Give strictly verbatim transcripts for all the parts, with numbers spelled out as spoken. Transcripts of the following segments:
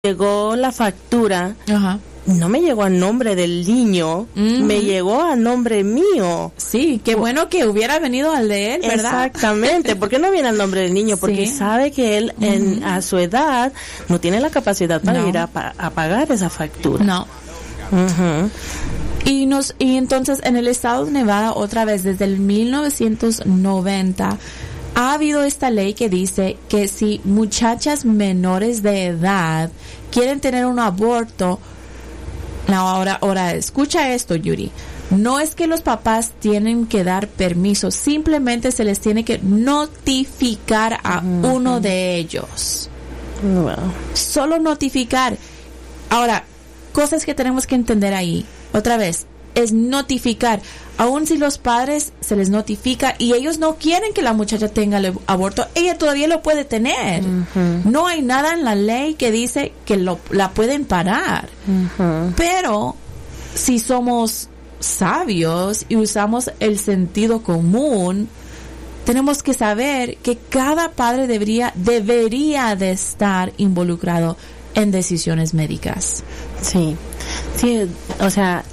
llegó la factura, Ajá. no me llegó a nombre del niño, Mm. me llegó a nombre mío. Sí, qué bueno que hubiera venido al de él, ¿verdad? Exactamente. ¿Por qué no viene al nombre del niño? Porque Sí. sabe que él en, Ujú. a su edad no tiene la capacidad para No. ir a, pa- a pagar esa factura. No. Ujú. Y nos y entonces en el estado de Nevada, otra vez desde el mil novecientos noventa, ha habido esta ley que dice que si muchachas menores de edad quieren tener un aborto, no, ahora, ahora escucha esto, Yuri. No es que los papás tienen que dar permiso, simplemente se les tiene que notificar a Ujú. uno de ellos. Wow. Solo notificar. Ahora, cosas que tenemos que entender ahí, otra vez, es notificar. Aun si los padres se les notifica y ellos no quieren que la muchacha tenga el aborto, ella todavía lo puede tener. Ujú. No hay nada en la ley que dice que lo, la pueden parar. Ujú. Pero si somos sabios y usamos el sentido común, tenemos que saber que cada padre debería, debería de estar involucrado en decisiones médicas. Sí, sí, o sea,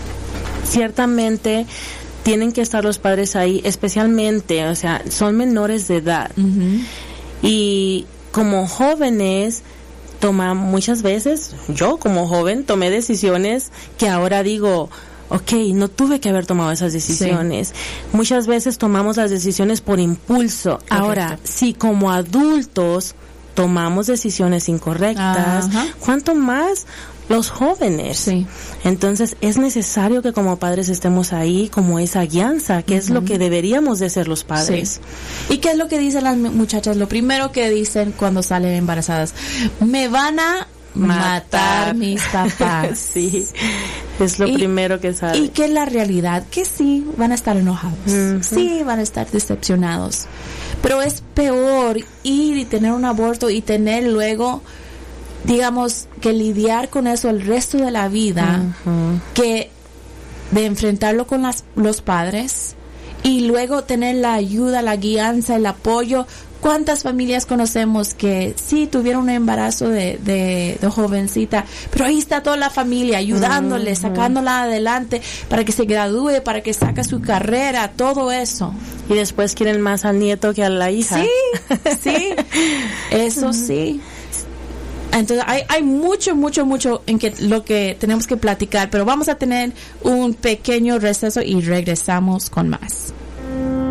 ciertamente tienen que estar los padres ahí, especialmente, o sea, son menores de edad. Uh-huh. Y como jóvenes, toma muchas veces, yo como joven tomé decisiones que ahora digo, ok, no tuve que haber tomado esas decisiones. Sí. Muchas veces tomamos las decisiones por impulso. Correcto. Ahora, si como adultos tomamos decisiones incorrectas, uh-huh. ¿cuánto más los jóvenes? Sí. Entonces es necesario que como padres estemos ahí como esa guianza, que uh-huh. es lo que deberíamos de ser los padres. Sí. ¿Y qué es lo que dicen las muchachas? Lo primero que dicen cuando salen embarazadas, me van a matar, matar mis papás. Sí, es lo y, primero que sale. Y que es la realidad, que sí, van a estar enojados, uh-huh. sí, van a estar decepcionados. Pero es peor ir y tener un aborto y tener luego, digamos, que lidiar con eso el resto de la vida, uh-huh. que de enfrentarlo con las, los padres y luego tener la ayuda, la guianza, el apoyo. ¿Cuántas familias conocemos que sí tuvieron un embarazo de, de, de jovencita, pero ahí está toda la familia ayudándole, uh-huh. sacándola adelante para que se gradúe, para que saque su carrera, todo eso? Y después quieren más al nieto que a la hija. Sí, sí, eso uh-huh. sí. Entonces hay, hay mucho, mucho, mucho en que lo que tenemos que platicar, pero vamos a tener un pequeño receso y regresamos con más.